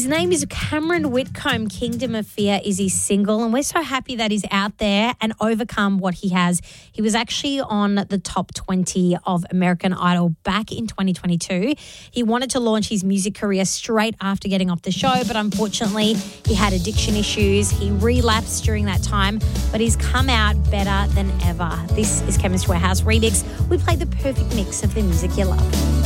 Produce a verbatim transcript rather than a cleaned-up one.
His name is Cameron Whitcomb. Kingdom of Fear is his single, and we're so happy that he's out there and overcome what he has. He was actually on the top twenty of American Idol back in twenty twenty-two. He wanted to launch his music career straight after getting off the show, but unfortunately he had addiction issues. He relapsed during that time, but he's come out better than ever. This is Chemist Warehouse Remix. We played the perfect mix of the music you love.